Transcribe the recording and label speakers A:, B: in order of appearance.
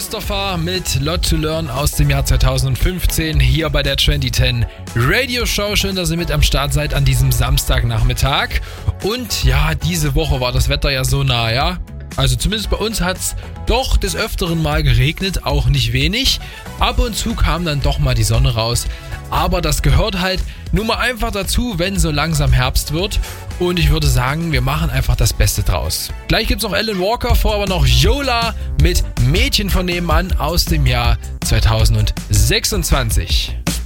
A: Christopher mit Lot to Learn aus dem Jahr 2015 hier bei der Trendy 10 Radio Show. Schön, dass ihr mit am Start seid an diesem Samstagnachmittag. Und ja, diese Woche war das Wetter ja so nah, ja. Also zumindest bei uns hat es doch des Öfteren mal geregnet, auch nicht wenig. Ab und zu kam dann doch mal die Sonne raus. Aber das gehört halt nun mal einfach dazu, wenn so langsam Herbst wird. Und ich würde sagen, wir machen einfach das Beste draus. Gleich gibt's noch Alan Walker, vor aber noch Yola mit Mädchen von nebenan aus dem Jahr 2026.